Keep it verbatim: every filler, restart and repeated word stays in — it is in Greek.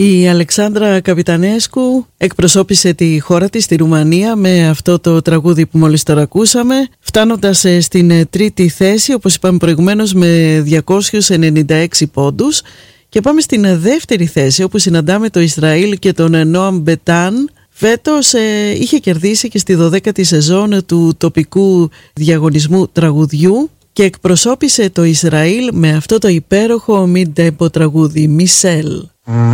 Η Αλεξάνδρα Καπιτανέσκου εκπροσώπησε τη χώρα της, τη Ρουμανία, με αυτό το τραγούδι που μόλις τώρα ακούσαμε, φτάνοντας στην τρίτη θέση, όπως είπαμε προηγουμένως, με διακόσιους ενενήντα έξι πόντους. Και πάμε στην δεύτερη θέση, όπου συναντάμε το Ισραήλ και τον Νόαμ Μπετάν. Φέτος ε, είχε κερδίσει και στη δωδέκατη σεζόν του τοπικού διαγωνισμού τραγουδιού και εκπροσώπησε το Ισραήλ με αυτό το υπέροχο mid-tempo τραγούδι «Μισελ».